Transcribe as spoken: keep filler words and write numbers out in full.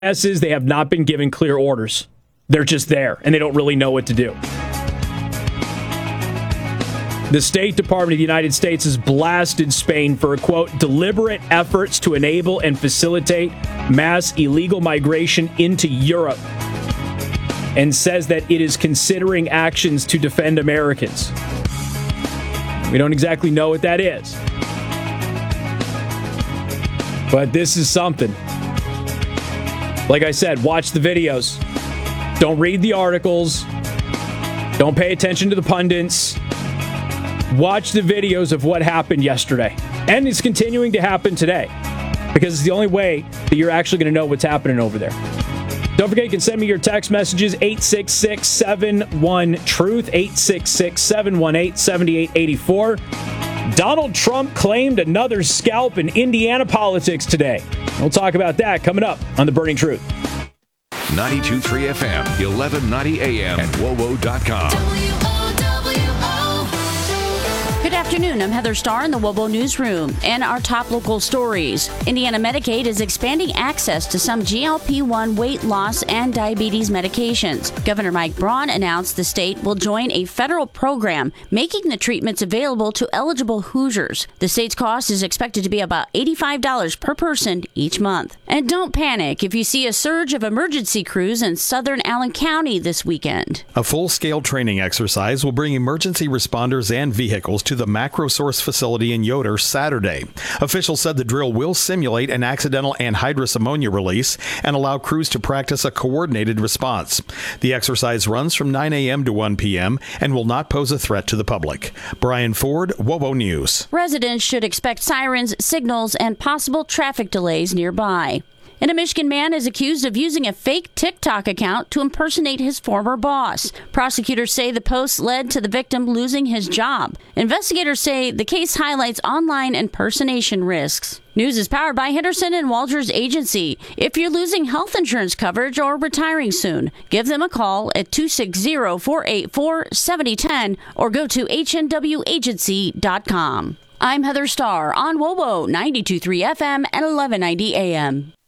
guess is they have not been given clear orders. They're just there, and they don't really know what to do. The State Department of the United States has blasted Spain for, quote, deliberate efforts to enable and facilitate mass illegal migration into Europe, and says that it is considering actions to defend Americans. We don't exactly know what that is. But this is something. Like I said, watch the videos. Don't read the articles. Don't pay attention to the pundits. Watch the videos of what happened yesterday. And it's continuing to happen today. Because it's the only way that you're actually going to know what's happening over there. Don't forget, you can send me your text messages, eight six six, seven one, truth, eight six six, seven one eight, seven eight eight four. Donald Trump claimed another scalp in Indiana politics today. We'll talk about that coming up on The Burning Truth. ninety-two point three F M, eleven ninety A M, and W O W O dot com. Good afternoon. I'm Heather Starr in the W O W O Newsroom. And our top local stories. Indiana Medicaid is expanding access to some G L P one weight loss and diabetes medications. Governor Mike Braun announced the state will join a federal program making the treatments available to eligible Hoosiers. The state's cost is expected to be about eighty-five dollars per person each month. And don't panic if you see a surge of emergency crews in southern Allen County this weekend. A full-scale training exercise will bring emergency responders and vehicles to the MacroSource facility in Yoder Saturday. Officials said the drill will simulate an accidental anhydrous ammonia release and allow crews to practice a coordinated response. The exercise runs from nine A M to one P M and will not pose a threat to the public. Brian Ford, W O W O News. Residents should expect sirens, signals, and possible traffic delays nearby. And a Michigan man is accused of using a fake TikTok account to impersonate his former boss. Prosecutors say the post led to the victim losing his job. Investigators say the case highlights online impersonation risks. News is powered by Henderson and Walters Agency. If you're losing health insurance coverage or retiring soon, give them a call at two six zero, four eight four, seven zero one zero or go to H N W agency dot com. I'm Heather Starr on W O W O ninety-two point three F M and eleven ninety A M.